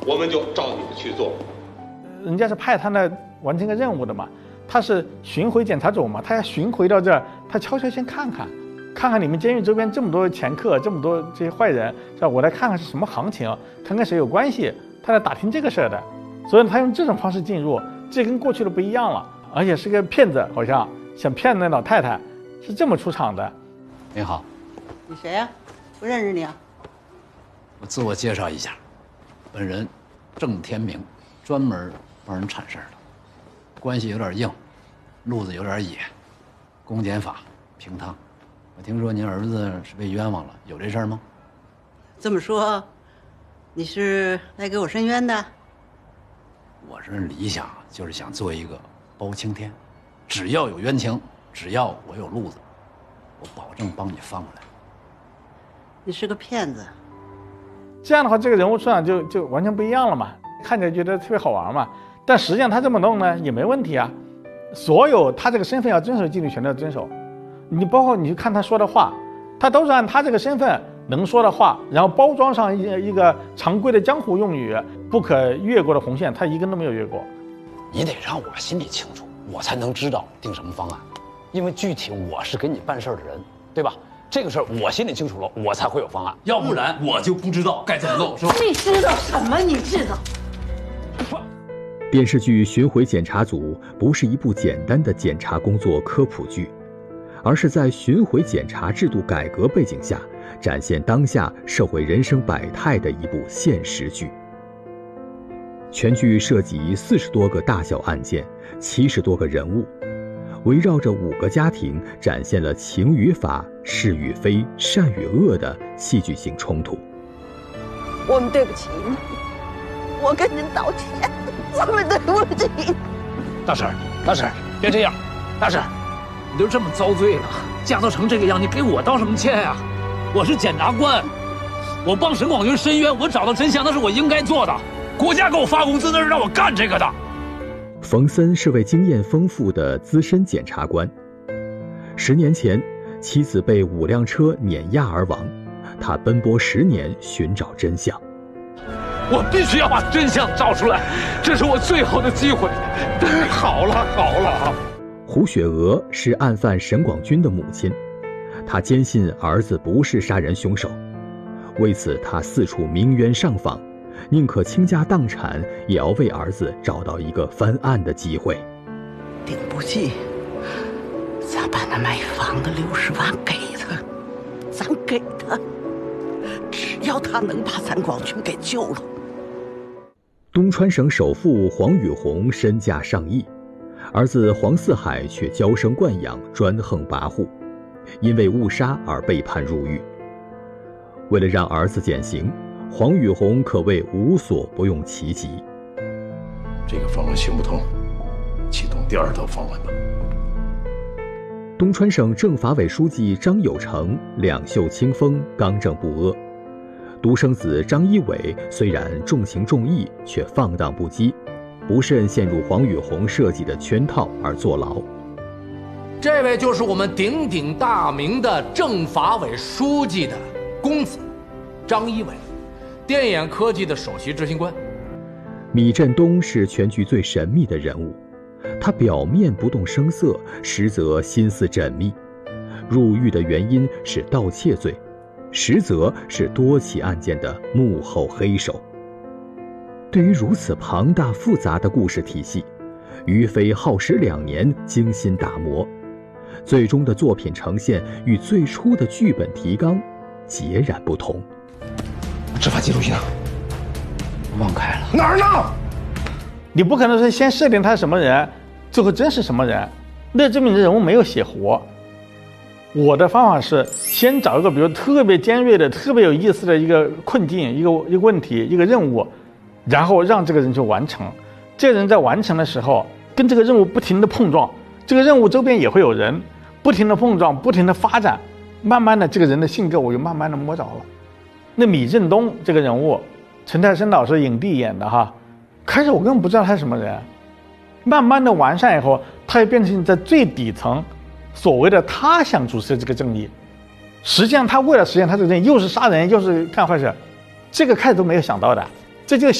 我们就照你的去做。 人家是派他来完成一个任务的嘛，他是巡回检查组嘛，他要巡回到这儿，他悄悄先看看你们监狱周边这么多前客，这么多这些坏人，是吧？我来看看是什么行情，看看谁有关系，他来打听这个事儿的。所以他用这种方式进入，这跟过去的不一样了，而且是个骗子，好像想骗那老太太，是这么出场的。 你好， 你谁呀？不认识你啊？ 我自我介绍一下，本人郑天明，专门帮人铲事儿的，关系有点硬，路子有点野，公检法平汤。我听说您儿子是被冤枉了，有这事儿吗？ 这么说，你是来给我申冤的？ 我这理想就是想做一个包青天，只要有冤情，只要我有路子，我保证帮你翻过来。 你是个骗子。 这样的话，这个人物出场就完全不一样了嘛，看起来觉得特别好玩嘛。但实际上他这么弄呢也没问题啊，所有他这个身份要遵守纪律全都要遵守。你包括你去看他说的话，他都是按他这个身份能说的话，然后包装上一个常规的江湖用语，不可越过的红线，他一根都没有越过。 你得让我心里清楚，我才能知道定什么方案，因为具体我是给你办事儿的人，对吧？这个事儿我心里清楚了，我才会有方案，要不然我就不知道该怎么弄，是吧？ 你知道什么？你知道？ 电视剧《巡回检查组》不是一部简单的检查工作科普剧，而是在巡回检查制度改革背景下，展现当下社会人生百态的一部现实剧。全剧涉及40多个大小案件，70多个人物，围绕着5个家庭，展现了情与法、是与非、善与恶的戏剧性冲突。 我们对不起你，我跟您道歉，我们对不起。 大婶，别这样，大婶，你都这么遭罪了，嫁都成这个样，你给我道什么歉呀？我是检察官，我帮沈广军申冤，我找到真相，那是我应该做的。国家给我发工资，那是让我干这个的。 冯森是位经验丰富的资深检察官。10年前，妻子被5辆车碾压而亡，他奔波10年寻找真相。 我必须要把真相找出来，这是我最后的机会。好了。 胡雪娥是案犯沈广军的母亲，她坚信儿子不是杀人凶手，为此她四处鸣冤上访，宁可倾家荡产，也要为儿子找到一个翻案的机会。 顶不济，咱把那卖房的60万给他，咱给他，只要他能把咱广军给救了。 东川省首富黄宇红身价上亿，儿子黄四海却娇生惯养，专横跋扈，因为误杀而被判入狱。为了让儿子减刑，黄宇红可谓无所不用其极。 这个方案行不通，启动第2套方案吧。 东川省政法委书记张有成两袖清风，刚正不阿。独生子张一伟虽然重情重义，却放荡不羁，不慎陷入黄宇红设计的圈套而坐牢。 这位就是我们鼎鼎大名的政法委书记的公子张一伟，电眼科技的首席执行官。 米振东是全剧最神秘的人物，他表面不动声色，实则心思缜密。入狱的原因是盗窃罪，实则是多起案件的幕后黑手。对于如此庞大复杂的故事体系，于飞耗时2年精心打磨，最终的作品呈现与最初的剧本提纲截然不同。 执法记录仪呢？ 忘开了。 哪儿呢？ 你不可能是先设定他是什么人，最后真是什么人，那证明这人物没有写活。我的方法是先找一个比如特别尖锐的、特别有意思的一个困境、一个问题、一个任务，然后让这个人去完成。这个人在完成的时候，跟这个任务不停的碰撞，这个任务周边也会有人不停的碰撞、不停的发展，慢慢的这个人的性格我就慢慢的摸着了。那米振东这个人物，陈泰生老师影帝演的哈，开始我根本不知道他是什么人，慢慢的完善以后，他也变成在最底层所谓的他想主持的这个正义，实际上他为了实现他这个正义，又是杀人又是干坏事，这个开始都没有想到的，这就是